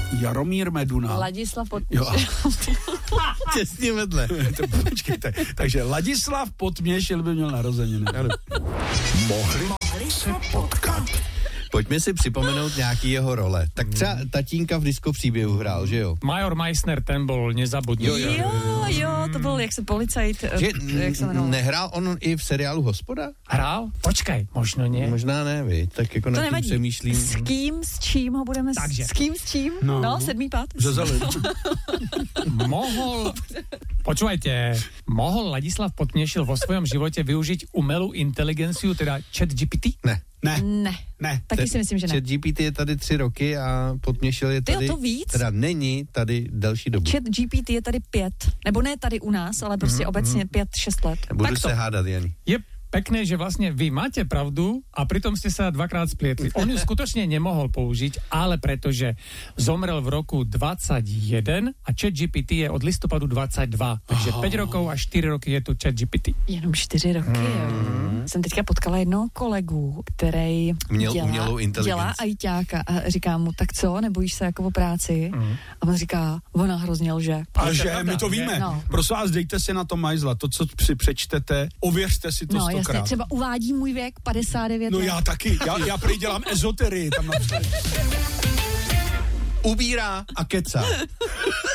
Jaromír Meduna. Ladislav Podměšil. Těsně vedle. Počkejte. Takže Ladislav Podměšil by měl narozeniny. Mohli se potkat. Pojďme si připomenout nějaký jeho role. Tak třeba tatínka v Disco příběhu hrál, že jo? Major Meissner, ten byl nezabudný. Jo, to byl jak se policajt. Jak se jmenoval? Nehrál on i v seriálu Hospoda? Hrál? Počkej, možno ne. Možná ne, vy. Tak jako na tím přemýšlím. S kým, s čím ho budeme... Takže. S čím? No, 7. pátek. Mohol Ladislav Podměšil vo svojom živote využiť umelú inteligenciu, teda ChatGPT? Ne. Taky si myslím, že ne. ChatGPT je tady 3 roky a Podměšil je tady... to víc? Teda není tady delší dobu. ChatGPT je tady 5. Nebo ne tady u nás, ale prostě obecně 5-6 let. Budu se hádat, Jani. Je pekné, že vlastne vy máte pravdu a pritom ste sa dvakrát splietli. On ju skutočne nemohol použiť, ale pretože zomrel v roku 21 a ChatGPT je od listopadu 22. Takže 5 rokov a 4 roky je tu ChatGPT. Jenom 4 roky, jo. Jsem teďka potkala jednoho kolegu, který dělá ajťáka a říká mu, tak co, nebojíš se jako o práci? A on říká, ona hrozně lže. Ale že, my to víme. No. Prosím vás, dejte si na to majzla. To, co si přečtete, ověřte si to 100krát. Jasně, třeba uvádí můj věk 59 No let. já taky. Já prý dělám ezoterii tam například. Ubírá a kecá.